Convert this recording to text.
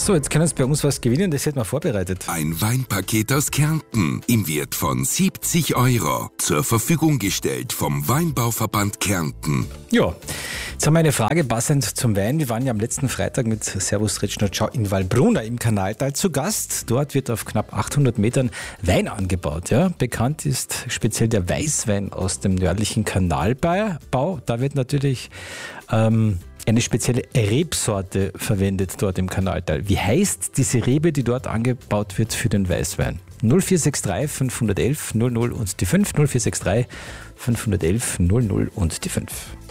So, jetzt können Sie bei uns was gewinnen, das hätten wir vorbereitet. Ein Weinpaket aus Kärnten im Wert von 70 € zur Verfügung gestellt vom Weinbauverband Kärnten. Ja, jetzt haben wir eine Frage passend zum Wein. Wir waren ja am letzten Freitag mit Servus Retschner Ciao in Wallbrunn im Kanaltal zu Gast. Dort wird auf knapp 800 Metern Wein angebaut. Ja. Bekannt ist speziell der Weißwein aus dem nördlichen Kanalbau. Da wird natürlich eine spezielle Rebsorte verwendet dort im Kanaltal. Wie heißt diese Rebe, die dort angebaut wird für den Weißwein? 0463 511 00 und die 5. 0463 511 00 und die 5.